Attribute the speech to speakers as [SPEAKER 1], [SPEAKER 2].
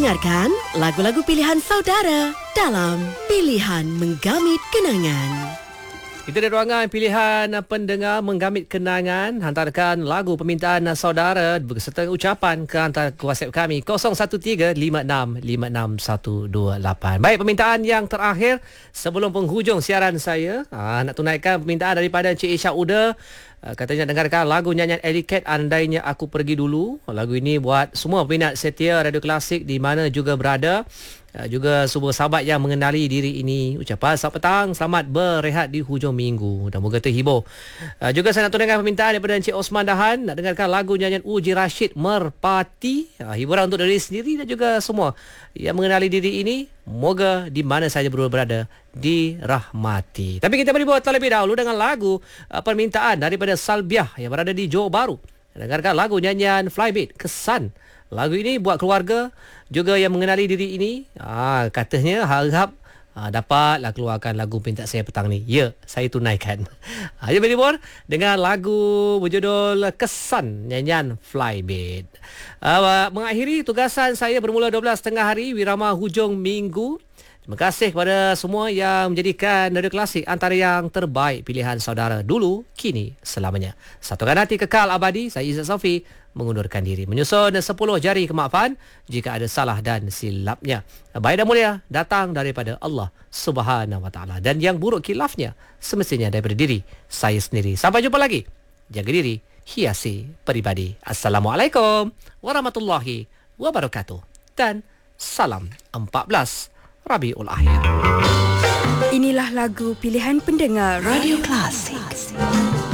[SPEAKER 1] dengarkan lagu-lagu pilihan saudara dalam Pilihan Menggamit Kenangan.
[SPEAKER 2] Kita ada ruangan pilihan pendengar menggamit kenangan. Hantarkan lagu permintaan saudara beserta ucapan ke hantar ke WhatsApp kami 0135656128. Baik, permintaan yang terakhir sebelum penghujung siaran saya. Nak tunaikan permintaan daripada Encik Isha Uda. Katanya dengarkan lagu nyanyian Ellie Cat, Andainya Aku Pergi Dulu. Lagu ini buat semua peminat setia Radio Klasik di mana juga berada. Juga semua sahabat yang mengenali diri ini. Ucapan selamat petang, selamat berehat di hujung minggu dan moga terhibur. Juga saya nak tunaikan permintaan daripada Encik Osman Dahan. Nak dengarkan lagu nyanyian Uji Rashid, Merpati. Hiburan untuk diri sendiri dan juga semua yang mengenali diri ini. Moga di mana saja berada dirahmati. Tapi kita beri buat terlebih dahulu dengan lagu permintaan daripada Salbiah yang berada di Johor Bahru. Dengarkan lagu nyanyian Flybeat, Kesan. Lagu ini buat keluarga juga yang mengenali diri ini. Katanya harap dapatlah keluarkan lagu pinta saya petang ni. Ya, saya tunaikan. Jom berlibur dengan lagu berjudul Kesan nyanyian Flybeat. Mengakhiri tugasan saya bermula 12.30 hari Wirama hujung minggu. Terima kasih kepada semua yang menjadikan Radio Klasik antara yang terbaik pilihan saudara dulu, kini, selamanya. Satukan hati kekal abadi. Saya Izzat Sofi mengundurkan diri. Menyusun 10 jari kemaafan jika ada salah dan silapnya. Baik dan mulia datang daripada Allah Subhanahu Wa Taala dan yang buruk khilafnya semestinya daripada diri saya sendiri. Sampai jumpa lagi. Jaga diri, hiasi peribadi. Assalamualaikum warahmatullahi wabarakatuh dan salam 14 Rabiul Akhir.
[SPEAKER 3] Inilah lagu pilihan pendengar Radio Klasik.